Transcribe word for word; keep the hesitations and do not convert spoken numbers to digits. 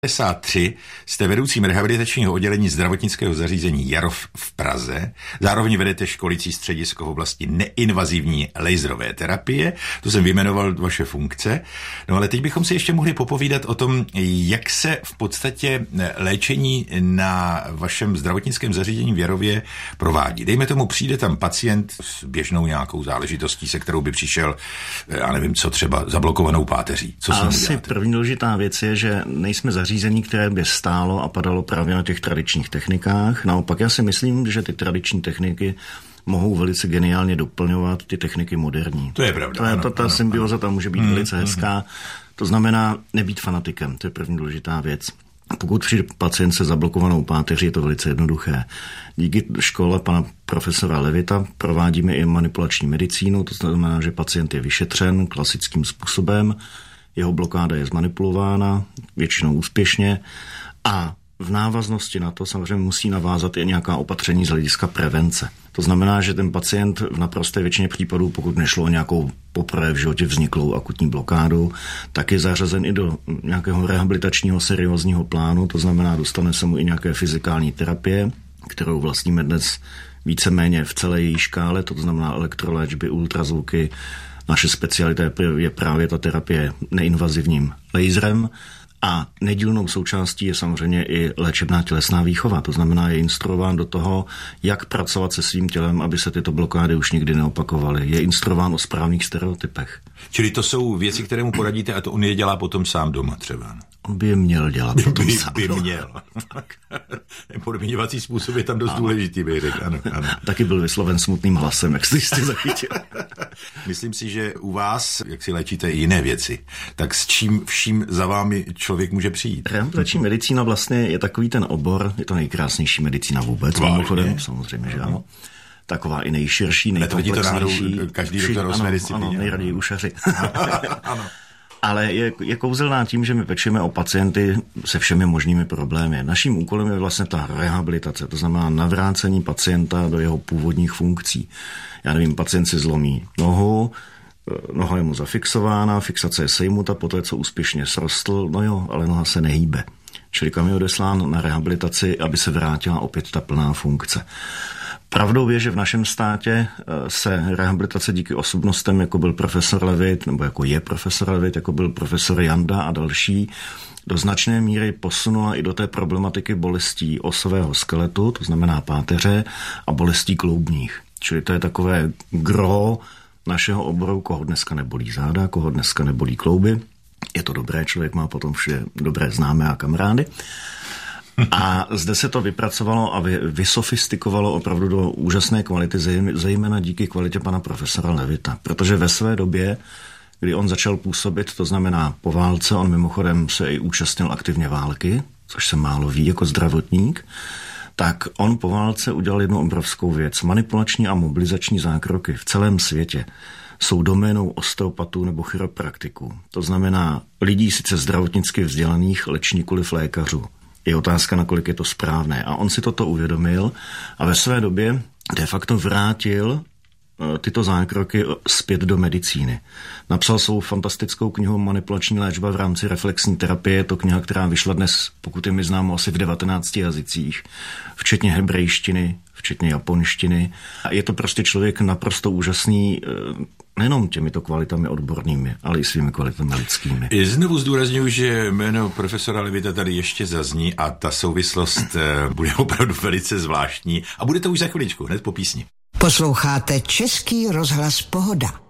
devadesát tři jste vedoucím rehabilitačního oddělení zdravotnického zařízení Jarov v Praze. Zároveň vedete školicí středisko v oblasti neinvazivní laserové terapie. To jsem vyjmenoval vaše funkce. No ale teď bychom si ještě mohli popovídat o tom, jak se v podstatě léčení na vašem zdravotnickém zařízení v Jarově provádí. Dejme tomu, přijde tam pacient s běžnou nějakou záležitostí, se kterou by přišel, já nevím, co třeba zablokovanou páteří. Co Asi první důležitá věc je, že nejsme zařízení, které by stálo a padalo právě na těch tradičních technikách. Naopak já si myslím, že ty tradiční techniky mohou velice geniálně doplňovat ty techniky moderní. To je pravda. To je, ano, ta, ta ano, symbioza tam může být mm, velice hezká. Mm. To znamená nebýt fanatikem, to je první důležitá věc. Pokud přijde pacient se zablokovanou páteří, je to velice jednoduché. Díky škole pana profesora Levita provádíme i manipulační medicínu, to znamená, že pacient je vyšetřen klasickým způsobem, jeho blokáda je zmanipulována, většinou úspěšně, a v návaznosti na to samozřejmě musí navázat i nějaká opatření z hlediska prevence. To znamená, že ten pacient v naprosté většině případů, pokud nešlo o nějakou poprvé v životě vzniklou akutní blokádu, tak je zařazen i do nějakého rehabilitačního seriózního plánu, to znamená, dostane se mu i nějaké fyzikální terapie, kterou vlastníme dnes víceméně v celé její škále, to znamená elektroléčby, ultrazvuky. Naše specialita je právě ta terapie neinvazivním laserem a nedílnou součástí je samozřejmě i léčebná tělesná výchova. To znamená, je instruován do toho, jak pracovat se svým tělem, aby se tyto blokády už nikdy neopakovaly. Je instruován o správných stereotypech. Čili to jsou věci, které mu poradíte a to on je dělá potom sám doma třeba. On by je měl dělat by, potom by, sám. By měl. Podměňovací způsob je tam dost ano. důležitý, bych řekl. Ano, ano. Taky byl vysloven smutným hlasem, jak jste zachytil. Myslím si, že u vás, jak si léčíte i jiné věci, tak s čím vším za vámi člověk může přijít? Rehabilitační medicína vlastně je takový ten obor, je to nejkrásnější medicína vůbec, mimochodem, samozřejmě, že ano. Taková i nejširší, nejkomplexnější. Každý doktor z medicíny. Ano, nejraději ušaři. Ano. Ale je, je kouzelná tím, že my pečeme o pacienty se všemi možnými problémy. Naším úkolem je vlastně ta rehabilitace, to znamená navrácení pacienta do jeho původních funkcí. Já nevím, pacient si zlomí nohu, noha je mu zafixována, fixace je sejmuta, poté co úspěšně srostl, no jo, ale noha se nehýbe. Čili kam je odeslán na rehabilitaci, aby se vrátila opět ta plná funkce. Pravdou je, že v našem státě se rehabilitace díky osobnostem, jako byl profesor Levit, nebo jako je profesor Levit, jako byl profesor Janda a další, do značné míry posunula i do té problematiky bolestí osového skeletu, to znamená páteře, a bolestí kloubních. Čili to je takové gro našeho oboru, koho dneska nebolí záda, koho dneska nebolí klouby. Je to dobré, člověk má potom vše dobré známé a kamarády. A zde se to vypracovalo a vy, vysofistikovalo opravdu do úžasné kvality, zejména díky kvalitě pana profesora Levita. Protože ve své době, kdy on začal působit, to znamená po válce, on mimochodem se i účastnil aktivně války, což se málo ví jako zdravotník, tak on po válce udělal jednu obrovskou věc. Manipulační a mobilizační zákroky v celém světě jsou doménou osteopatů nebo chiropraktiků. To znamená lidí sice zdravotnicky vzdělaných, leč nikoliv lékařů. Je otázka, nakolik je to správné. A on si toto uvědomil a ve své době de facto vrátil tyto zákroky zpět do medicíny. Napsal svou fantastickou knihu Manipulační léčba v rámci reflexní terapie. Je to kniha, která vyšla dnes, pokud je mi známo, asi v devatenácti jazycích, včetně hebrejštiny, včetně japonštiny. A je to prostě člověk naprosto úžasný, nejenom těmito kvalitami odbornými, ale i svými kvalitami lidskými. Znovu zdůrazňuji, že jméno profesora Levita tady ještě zazní a ta souvislost bude opravdu velice zvláštní a bude to už za chviličku, hned po písni. Posloucháte Český rozhlas Pohoda.